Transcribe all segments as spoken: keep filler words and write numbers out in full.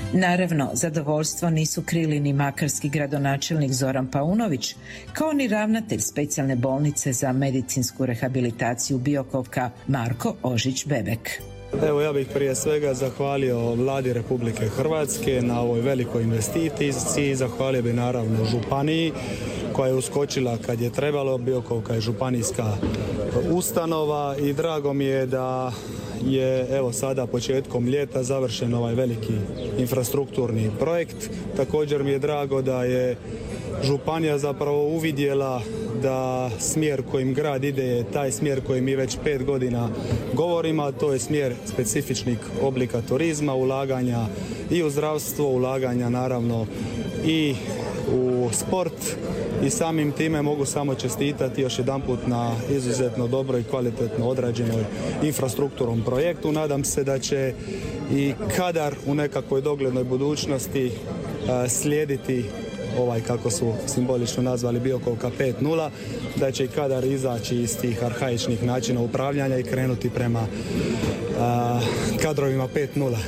Naravno, zadovoljstvo nisu krili ni makarski gradonačelnik Zoran Paunović, kao ni ravnatelj specijalne bolnice za medicinsku rehabilitaciju Biokovka Marko Ožić-Bebek. Evo, ja bih prije svega zahvalio Vladi Republike Hrvatske na ovoj velikoj investiciji, zahvalio bih naravno županiji koja je uskočila kad je trebalo. Biokovka je županijska ustanova i drago mi je da je evo sada početkom ljeta završen ovaj veliki infrastrukturni projekt. Također mi je drago da je županija zapravo uvidjela da smjer kojim grad ide je taj smjer koji mi već pet godina govorimo, a to je smjer specifičnih oblika turizma, ulaganja i u zdravstvo, ulaganja naravno i u sport i samim time mogu samo čestitati još jedanput na izuzetno dobro i kvalitetno odrađenoj infrastrukturnom projektu. Nadam se da će i kadar u nekakvoj doglednoj budućnosti slijediti ovaj, kako su simbolično nazvali, Biokovka pet nula, da će i kadar izaći iz tih arhaičnih načina upravljanja i krenuti prema a, kadrovima pet nula.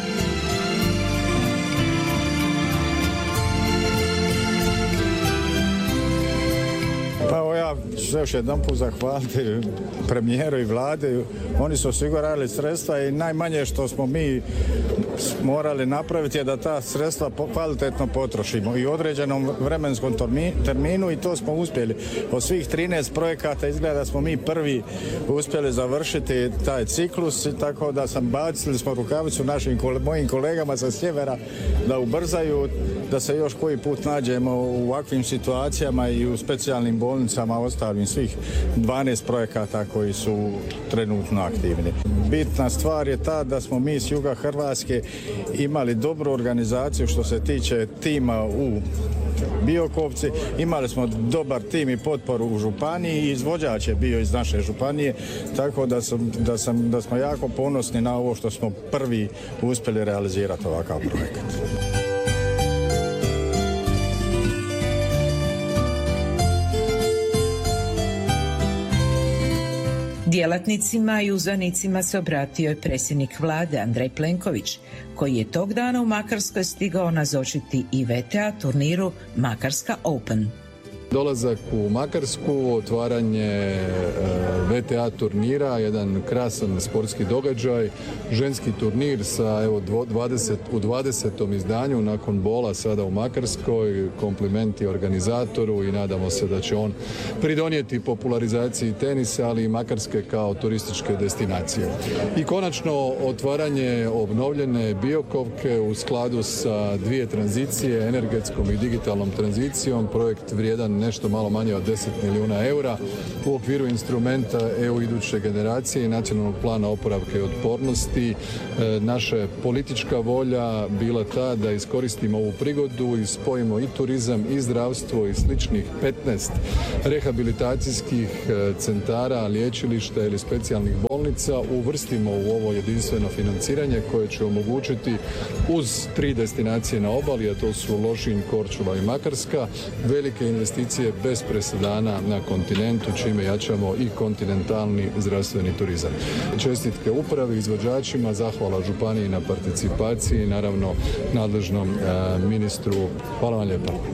Pa evo, ja ću još jedan put zahvaliti premijeru i vlade. Oni su osigurali sredstva i najmanje što smo mi morali napraviti je da ta sredstva kvalitetno potrošimo i u određenom vremenskom terminu i to smo uspjeli. Od svih trinaest projekata izgleda da smo mi prvi uspjeli završiti taj ciklus, tako da sam bacili smo rukavicu našim mojim kolegama sa sjevera da ubrzaju, da se još koji put nađemo u ovakvim situacijama i u specijalnim bolnicama, ostalim svih dvanaest projekata koji su trenutno aktivni. Bitna stvar je ta da smo mi s juga Hrvatske imali dobru organizaciju što se tiče tima u Biokovci, imali smo dobar tim i potporu u županiji i izvođač je bio iz naše županije, tako da, sam, da, sam, da smo jako ponosni na ovo što smo prvi uspjeli realizirati ovakav projekat. Djelatnicima i uzvanicima se obratio je predsjednik vlade Andrej Plenković, koji je tog dana u Makarskoj stigao nazočiti i V T A turniru Makarska Open. Dolazak u Makarsku, otvaranje V T A turnira, jedan krasan sportski događaj, ženski turnir sa evo dvadeset, u dvadesetom izdanju nakon bola sada u Makarskoj, komplimenti organizatoru i nadamo se da će on pridonijeti popularizaciji tenisa, ali i Makarske kao turističke destinacije. I konačno otvaranje obnovljene Biokovke u skladu sa dvije tranzicije, energetskom i digitalnom tranzicijom, projekt vrijedan nešto malo manje od deset milijuna eura u okviru instrumenta E U iduće generacije i nacionalnog plana oporavka i otpornosti. E, naša je politička volja bila ta da iskoristimo ovu prigodu i spojimo i turizam i zdravstvo i sličnih petnaest rehabilitacijskih centara, liječilišta ili specijalnih bolnica uvrstimo u ovo jedinstveno financiranje koje će omogućiti uz tri destinacije na obali, a to su Lošinj, Korčula i Makarska, velike investicije bez presedana na kontinentu, čime jačamo i kontinentalni zdravstveni turizam. Čestitke upravi, izvođačima, zahvala županiji na participaciji i naravno nadležnom e, ministru. Hvala vam lijepa.